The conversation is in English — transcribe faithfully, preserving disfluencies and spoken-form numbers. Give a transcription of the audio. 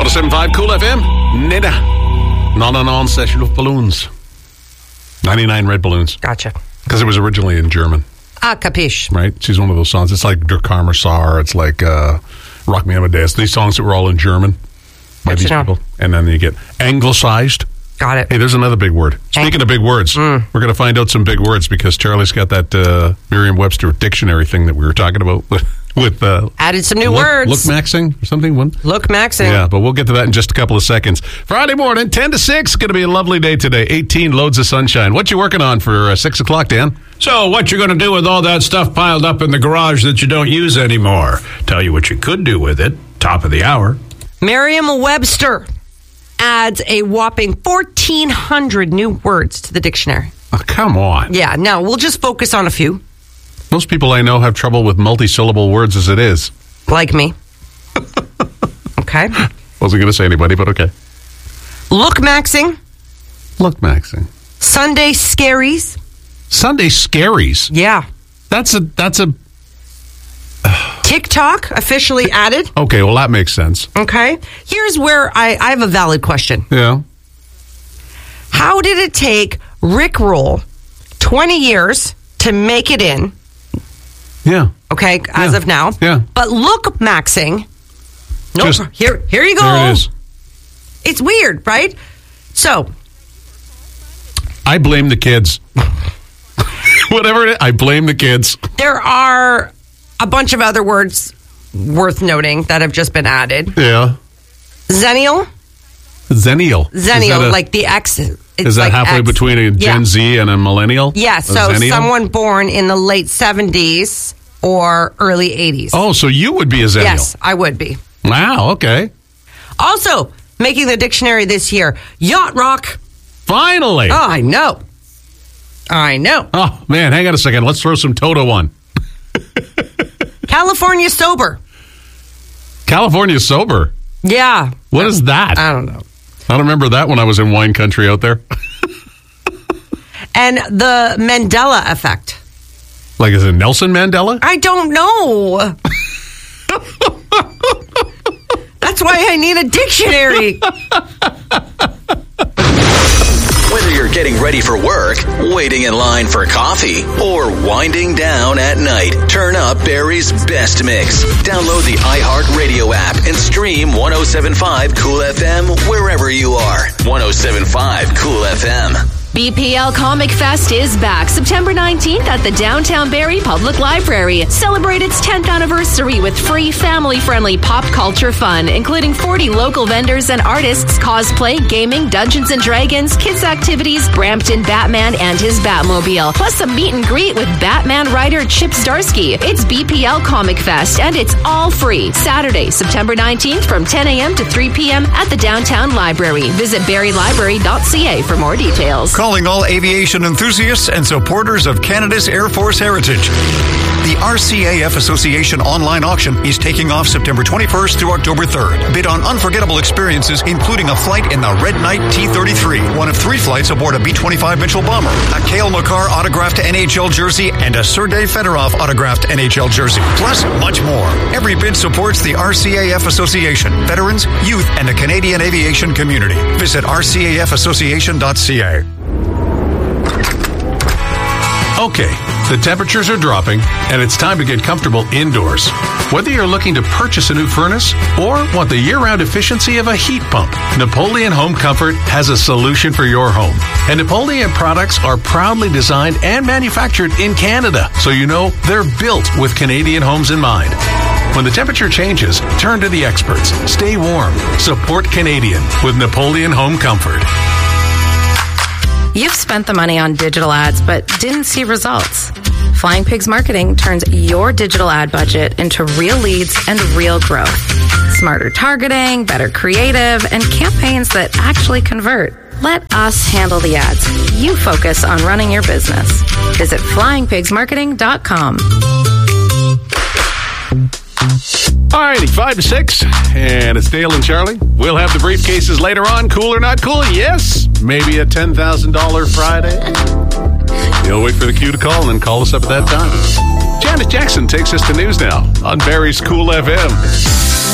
oh seven point five Cool F M. Neda. Not an on session of balloons. ninety-nine red balloons. Gotcha. Because it was originally in German. Ah, capiche. Right? She's one of those songs. It's like Der Kommissar. It's like uh, Rock Me Amadeus. These songs that were all in German by Good these to know. people. And then you get anglicized. Got it. Hey, there's another big word. Speaking of big words, Mm. we're going to find out some big words because Charlie's got that uh, Merriam-Webster dictionary thing that we were talking about with, with uh, Added some new look, words. Look maxing or something. One? Look maxing. Yeah, but we'll get to that in just a couple of seconds. Friday morning, ten to six. Going to be a lovely day today. eighteen loads of sunshine. What you working on for uh, six o'clock, Dan? So what you're going to do with all that stuff piled up in the garage that you don't use anymore? Tell you what you could do with it. Top of the hour. Merriam-Webster adds a whopping fourteen hundred new words to the dictionary. Oh, come on. Yeah, now we'll just focus on a few. Most people I know have trouble with multi-syllable words as it is. Like me. Okay. Wasn't going to say anybody, but okay. Look maxing. Look maxing. Sunday scaries. Sunday scaries. Yeah. That's a that's a TikTok officially added. okay. Well, that makes sense. Okay. Here's where I, I have a valid question. Yeah. How did it take Rick Roll twenty years to make it in? Yeah. Okay, as Yeah. of now. Yeah. But look maxing. Nope. Just- here, here you go. There it is. It's weird, right? So, I blame the kids. Whatever it is, I blame the kids. there are a bunch of other words worth noting that have just been added. Yeah. Zennial. Zennial. Is that Zennial, a- like the X. It's Is that like halfway X. between a Gen Yeah. Z and a millennial? Yeah, A so zennial? someone born in the late seventies or early eighties. Oh, so you would be a zennial. Yes, I would be. Wow, okay. Also, making the dictionary this year, yacht rock. Finally. Oh, I know. I know. Oh, man, hang on a second. Let's throw some Toto on. California sober. California sober. Yeah. What is that? I don't know. I don't remember that when I was in wine country out there. And the Mandela effect. Like, is it Nelson Mandela? I don't know. That's why I need a dictionary. Whether you're getting ready for work, waiting in line for coffee, or winding down at night, turn up Barry's best mix. Download the iHeartRadio app and stream one oh seven point five Cool F M wherever you are. one oh seven point five Cool F M. B P L Comic Fest is back September nineteenth at the Downtown Barrie Public Library. Celebrate its tenth anniversary with free family-friendly pop culture fun, including forty local vendors and artists, cosplay, gaming, Dungeons and Dragons, kids activities, Brampton Batman and his Batmobile, plus a meet and greet with Batman writer Chip Zdarsky. It's B P L Comic Fest and it's all free. Saturday, September nineteenth from ten a.m. to three p.m. at the Downtown Library. Visit barrie library dot c a for more details. Calling all aviation enthusiasts and supporters of Canada's Air Force heritage. The R C A F Association online auction is taking off September twenty-first through October third. Bid on unforgettable experiences, including a flight in the Red Knight T thirty-three, one of three flights aboard a B twenty-five Mitchell bomber, a Cale Makar autographed N H L jersey, and a Sergei Fedorov autographed N H L jersey, plus much more. Every bid supports the R C A F Association, veterans, youth, and the Canadian aviation community. Visit r c a f association dot c a. Okay, the temperatures are dropping, and it's time to get comfortable indoors. Whether you're looking to purchase a new furnace or want the year-round efficiency of a heat pump, Napoleon Home Comfort has a solution for your home. And Napoleon products are proudly designed and manufactured in Canada, so you know they're built with Canadian homes in mind. When the temperature changes, turn to the experts. Stay warm. Support Canadian with Napoleon Home Comfort. You've spent the money on digital ads but didn't see results. Flying Pigs Marketing turns your digital ad budget into real leads and real growth. Smarter targeting, better creative, and campaigns that actually convert. Let us handle the ads. You focus on running your business. Visit flying pigs marketing dot com. All righty, five to six, and it's Dale and Charlie. We'll have the briefcases later on. Cool or not cool? Yes. Maybe a ten thousand dollars Friday. You'll wait for the cue to call and then call us up at that time. Janet Jackson takes us to news now on Barrie's Cool F M.